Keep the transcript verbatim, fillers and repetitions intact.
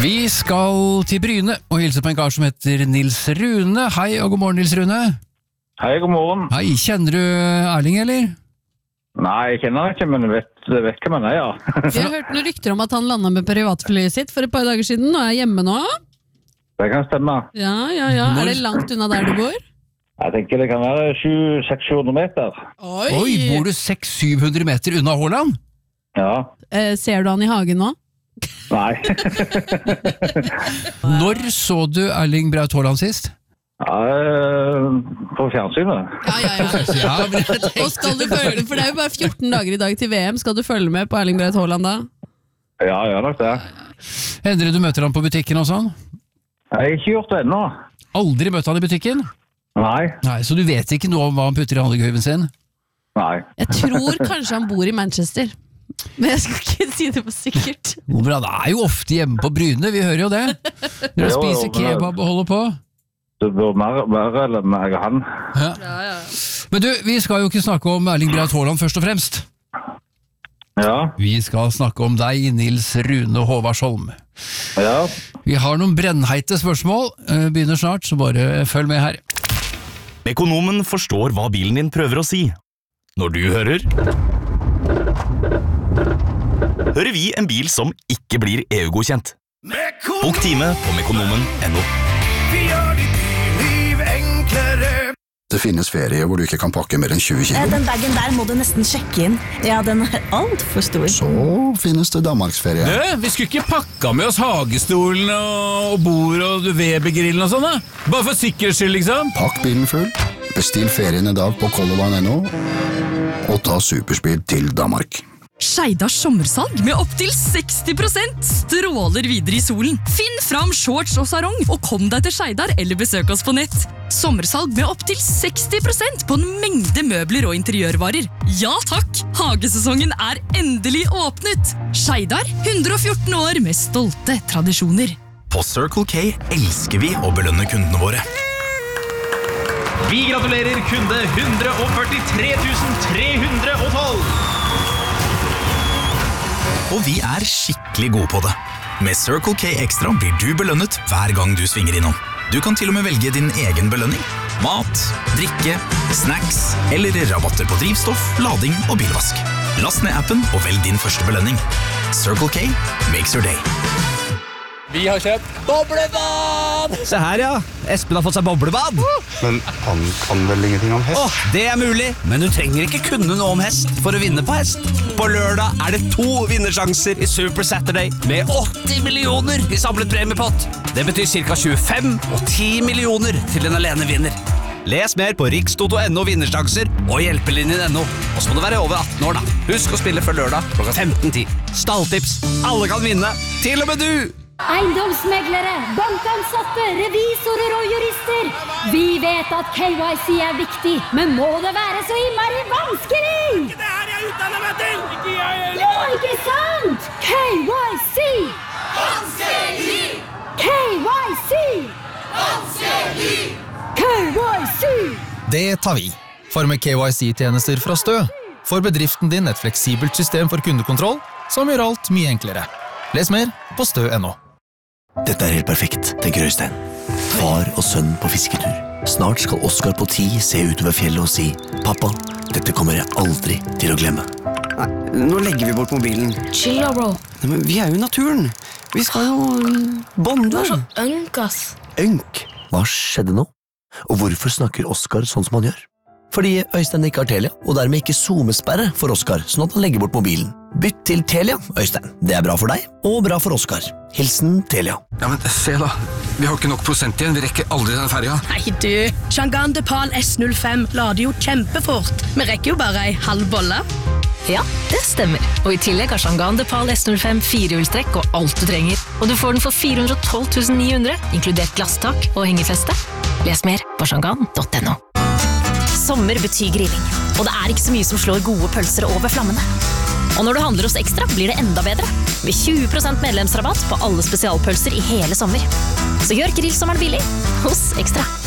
Vi skal til Bryne og hilse på en kar som heter Nils Rune. Hei og god morgen, Nils Rune. Hei, god morgen. Hei, kjenner du Erling, eller? Nei, jeg kjenner ikke, men vet, vet hva man er, ja. Vi har hørt noen rykter om at han landet med privatflyet sitt for et par dager siden, og er hjemme nå. Det kan stemme. Ja, ja, ja. Er det langt unna der du bor? Jeg tenker det kan være seks til sju hundre meter. Oi! Oi, bor du seks til syv hundre meter unna Haaland? Ja. Eh, ser du han i hagen nå? Nei. Når så du Erling Braut Haaland sist? Ja, på fjernsynet. Ja, ja, ja. Ja, men jeg tenkte- Og skal du følge, for det er jo bare fjorten dager i dag til V M, skal du følge med på Erling Braut Haaland da? Ja, jeg gjør nok det. Hender det du møter han på butikken og sånn? Jeg har ikke gjort det ennå. Aldri møtt han i butikken? Nei, Nei, så du vet ikke noe om hva han putter i handlegøyven sin? nei. Jeg tror kanskje han bor i Manchester, men jeg skal ikke si det for sikkert. Jo, men han er jo ofte hjemme på Bryne, vi hører jo det. Når han Jo, jo, spiser men- kebab og holder på. Det bør mer være eller meg og han. Ja. Men du, vi skal jo ikke snakke om Erling Braut Haaland først og fremst. Ja, Vi skal snakke om deg, Nils Rune Håvardsholm. ja. Vi har noen brennheite spørsmål, eh, begynner snart, så bare følg med her. Økonomen forstår hva bilen din prøver å si. Når du hører Hører vi en bil som ikke blir E U-godkjent. Bok time på mekonomen punktum no. Det finnes ferie hvor du ikke kan pakke mer enn tjue kilo. Den bagen der må du nesten sjekke inn. Ja, den er alt for stor. Så finnes det Danmarksferie. Du, vi skulle ikke pakka med oss hagestolen og, og bord og Weber-grillen og sånn da? Bare for sikkerhets skyld, liksom. Pakk bilen full, bestill ferien i dag på Color Line punktum no og ta superspeed til Danmark. Skeidars sommersalg med opp til seksti prosent stråler videre i solen. Finn fram shorts og sarong og kom deg til Skeidar eller besøk oss på nett. Sommersalg med opp til seksti prosent på en mengde møbler og interiørvarer. Ja takk, hagesesongen er endelig åpnet. Skeidar, hundre og fjorten år med stolte tradisjoner. På Circle K elsker vi å belønne kundene våre. Vi gratulerer kunde hundre og førtitre tusen tre hundre og tolv. Og vi er skikkelig gode på det. Med Circle K Extra blir du belønnet hver gang du svinger innom. Du kan til og med velge din egen belønning. Mat, drikke, snacks eller rabatter på drivstoff, lading og bilvask. Last ned appen og velg din første belønning. Circle K makes your day. Vi har kjøpt boblebad! Se her, ja. Espen har fått seg boblebad. Men han kan vel ingenting om hest? Åh, det er mulig, men du trenger ikke kunne noe om hest for å vinne på hest. På lørdag er det to vinnersjanser i Super Saturday med åtti millioner i samlet premiepott. Det betyr cirka tjuefem og ti millioner til den alene vinner. Les mer på rikstoto punktum no vinnersjanser og hjelpelinjen punktum no. Og så må du være over atten år da. Husk å spille før lørdag klokka femten ti. Stalltips. Alle kan vinne. Til og med du! Eiendomsmeglere, bankansatte, revisorer og jurister. Vi vet at K Y C er viktig, men må det være så innmari vanskelig? Det her jeg utdanner meg til! Ikke jeg heller! Jo, ikke sant? K Y C! Vanskelig! K Y C! Vanskelig! K Y C! Det tar vi. For med K Y C-tjenester fra Stø får bedriften din et fleksibelt system for kundekontroll som gjør alt mye enklere. Les mer på stø punktum no. Dette er helt perfekt, tenker Øystein. Far og sønn på fisketur. Snart skal Oskar på ti se utover fjellet og si «Pappa, dette kommer jeg aldri til å glemme». Nei, nå legger vi bort mobilen. Chill da, bro. Nei, men vi er jo i naturen. Vi skal jo bonde. Du er så ønk, ass. Ønk, hva skjedde nå? Og hvorfor snakker Oskar sånn som han gjør? Fordi Øystein ikke har Telia, og dermed ikke zoomesperre for Oskar, sånn at han legger bort mobilen. Bytt til Telia, Øystein. Det er bra for deg, og bra for Oskar. Hilsen Telia. Ja, men se da. Vi har ikke nok prosent igjen. Vi rekker aldri den ferja. Nei du, Changan de Pal S null fem lader jo kjempefort. Vi rekker jo bare ei halv bolle. Ja, det stemmer. Og i tillegg har Changan de Pal S null fem firehjulstrekk og alt du trenger. Og du får den for fire hundre og tolv tusen ni hundre, inkludert glasstak og hengefeste. Les mer på changan punktum no. Sommer betyr grilling, og det er ikke så mye som slår gode pølser over flammene. Og når du handler hos Ekstra, blir det enda bedre. Med tjue prosent medlemsrabatt på alle spesialpølser i hele sommer. Så gjør grillsommeren billig hos Ekstra.